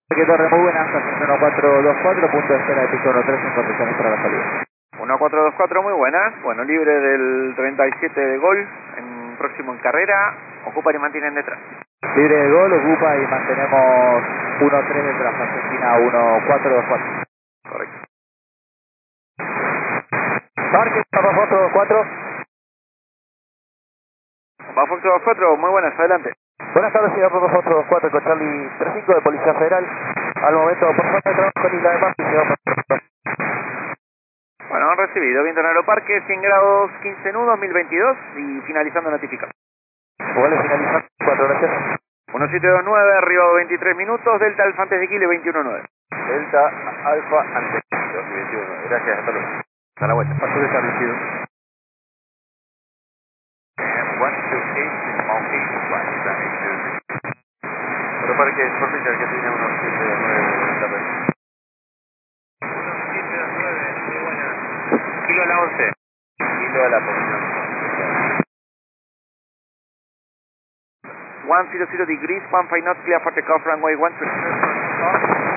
Que torre muy buena, estación 1424, punto de espera de piso 13 en condiciones para la salida. 1424, muy buenas. Bueno, libre del 37 de Gol, próximo en carrera, ocupa y mantienen detrás. Libre de Gol, ocupa y mantenemos 1-3 detrás, Argentina 1424. Correcto. Parque, Papa Foxtrot 4. Papa Foxtrot 4, muy buenas, adelante. Buenas tardes, señor Papa Foxtrot 4 con Charlie 35 de Policía Federal. Al momento, por favor, de trabajo con Isla de Mar, señor Papa. Bueno, han recibido, viento en Aeroparque, 100 grados, 15 nudos, 1022 y finalizando notificado. Igual finalizando, 4, gracias. 1729, arriba 23 minutos, Delta Alfa antes de Kile, 219. Delta Alfa antes de Kile, 219. Gracias, hasta luego. A la vuelta. Paso establecido. 128 Monkey, Aeroparque Sportinger que tiene unos 729 de tarde. 1729, muy buenas. Kilo a la 11. Kilo a la posición. 100 degrees, 15 knots, clear for takeoff, runway 13.